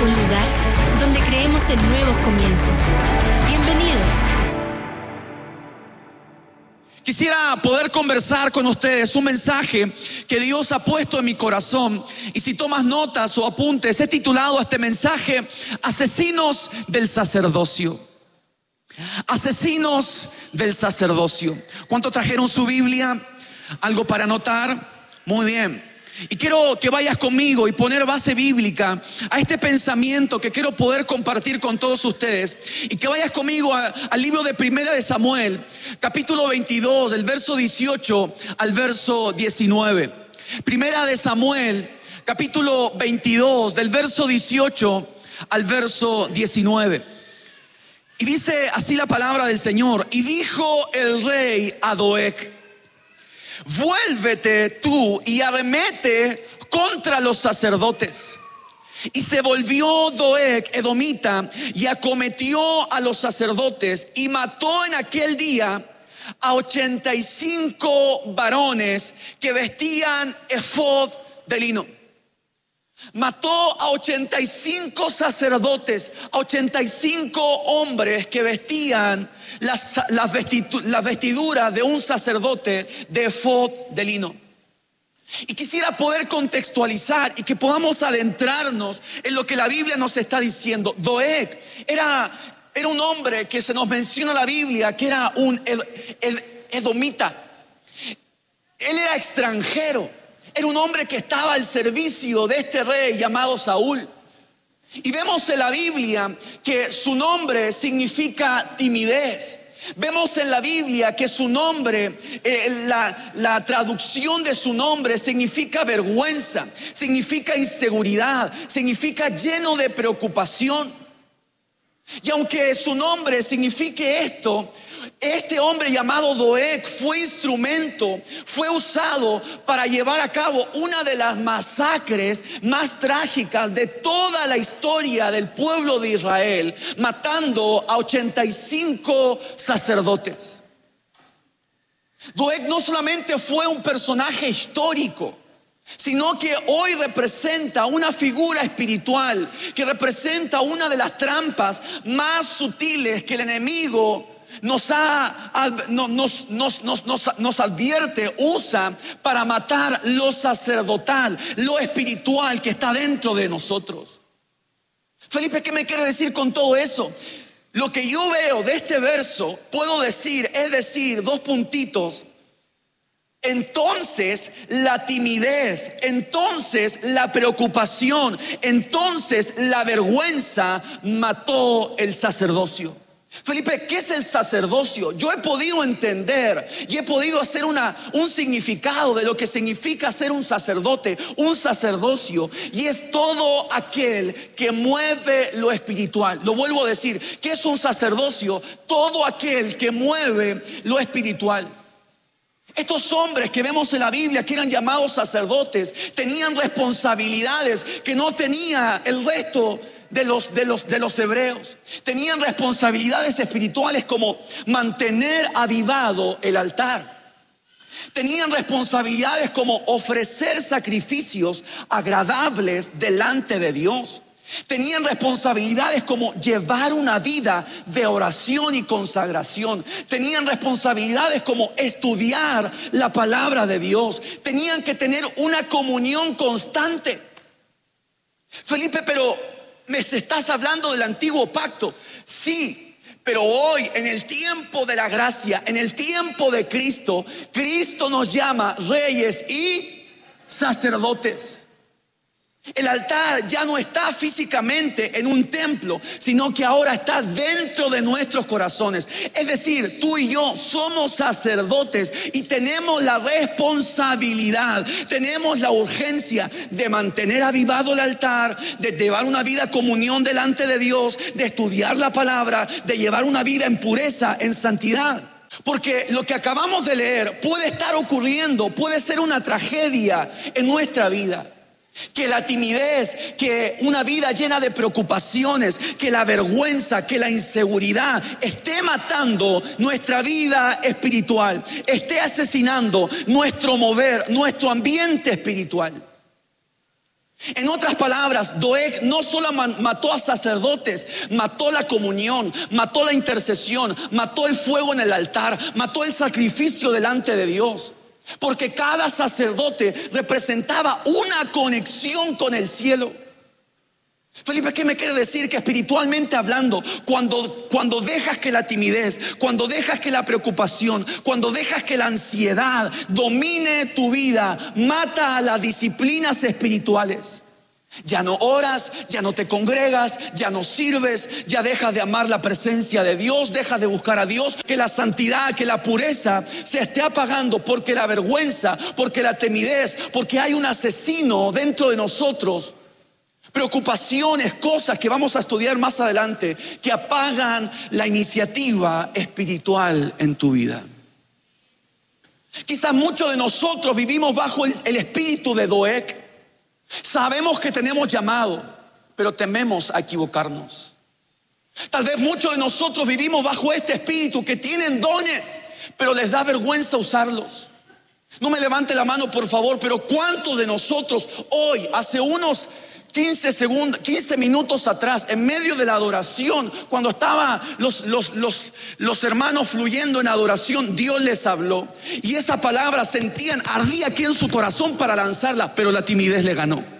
un lugar donde creemos en nuevos comienzos. Bienvenidos. Quisiera poder conversar con ustedes un mensaje que Dios ha puesto en mi corazón. Y si tomas notas o apuntes, he titulado a este mensaje Asesinos del Sacerdocio. Asesinos del Sacerdocio. ¿Cuántos trajeron su Biblia? ¿Algo para anotar? Muy bien. Y quiero que vayas conmigo y poner base bíblica a este pensamiento que quiero poder compartir con todos ustedes. Y que vayas conmigo al libro de Primera de Samuel, capítulo 22, del verso 18 al verso 19. Primera de Samuel, capítulo 22, del verso 18 al verso 19. Y dice así la palabra del Señor: y dijo el rey a Doeg: vuélvete tú y arremete contra los sacerdotes. Y se volvió Doeg edomita y acometió a los sacerdotes y mató en aquel día a 85 varones que vestían efod de lino. Mató a 85 sacerdotes, a 85 hombres que vestían las vestiduras de un sacerdote de efod de lino. Y quisiera poder contextualizar y que podamos adentrarnos en lo que la Biblia nos está diciendo. Doeg era un hombre que se nos menciona en la Biblia que era un edomita. Él era extranjero. Era un hombre que estaba al servicio de este rey llamado Saúl. Y vemos en la Biblia que su nombre significa timidez. Vemos en la Biblia que su nombre, la traducción de su nombre significa vergüenza, significa inseguridad, significa lleno de preocupación. Y aunque su nombre signifique esto, este hombre llamado Doeg fue instrumento, fue usado para llevar a cabo una de las masacres más trágicas de toda la historia del pueblo de Israel, matando a 85 sacerdotes. Doeg no solamente fue un personaje histórico, sino que hoy representa una figura espiritual, que representa una de las trampas más sutiles que el enemigo nos advierte, usa para matar lo sacerdotal, lo espiritual que está dentro de nosotros. Felipe, ¿qué me quiere decir con todo eso? Lo que yo veo de este verso, puedo decir, es decir, dos puntitos. Entonces la timidez, entonces la preocupación, entonces la vergüenza mató el sacerdocio. Felipe, ¿qué es el sacerdocio? Yo he podido entender y he podido hacer un significado de lo que significa ser un sacerdote, un sacerdocio, y es todo aquel que mueve lo espiritual. Lo vuelvo a decir, ¿qué es un sacerdocio? Todo aquel que mueve lo espiritual. Estos hombres que vemos en la Biblia que eran llamados sacerdotes tenían responsabilidades que no tenía el resto de los hebreos. Tenían responsabilidades espirituales como mantener avivado el altar. Tenían responsabilidades como ofrecer sacrificios agradables delante de Dios. Tenían responsabilidades como llevar una vida de oración y consagración. Tenían responsabilidades como estudiar la palabra de Dios. Tenían que tener una comunión constante. Felipe, pero ¿me estás hablando del antiguo pacto? Sí, pero hoy, en el tiempo de la gracia, en el tiempo de Cristo, Cristo nos llama reyes y sacerdotes. El altar ya no está físicamente en un templo, sino que ahora está dentro de nuestros corazones. Es decir, tú y yo somos sacerdotes y tenemos la responsabilidad, tenemos la urgencia de mantener avivado el altar, de llevar una vida de comunión delante de Dios, de estudiar la palabra, de llevar una vida en pureza, en santidad. Porque lo que acabamos de leer puede estar ocurriendo, puede ser una tragedia en nuestra vida. Que la timidez, que una vida llena de preocupaciones, que la vergüenza, que la inseguridad esté matando nuestra vida espiritual, esté asesinando nuestro mover, nuestro ambiente espiritual. En otras palabras, Doeg no solo mató a sacerdotes, mató la comunión, mató la intercesión, mató el fuego en el altar, mató el sacrificio delante de Dios. Porque cada sacerdote representaba una conexión con el cielo. Felipe, ¿qué me quiere decir? Que espiritualmente hablando, cuando dejas que la timidez, cuando dejas que la preocupación, cuando dejas que la ansiedad domine tu vida, mata a las disciplinas espirituales. Ya no oras, ya no te congregas, ya no sirves, ya dejas de amar la presencia de Dios, dejas de buscar a Dios. Que la santidad, que la pureza se esté apagando porque la vergüenza, porque la timidez, porque hay un asesino dentro de nosotros. Preocupaciones, cosas que vamos a estudiar más adelante, que apagan la iniciativa espiritual en tu vida. Quizás muchos de nosotros vivimos bajo el espíritu de Doeg. Sabemos que tenemos llamado, pero tememos a equivocarnos. Tal vez muchos de nosotros vivimos bajo este espíritu, que tienen dones, pero les da vergüenza usarlos. No me levante la mano, por favor, pero ¿cuántos de nosotros hoy, hace unos 15 minutos atrás, en medio de la adoración, cuando estaban los hermanos fluyendo en adoración, Dios les habló? Y esa palabra ardía aquí en su corazón para lanzarla, pero la timidez le ganó.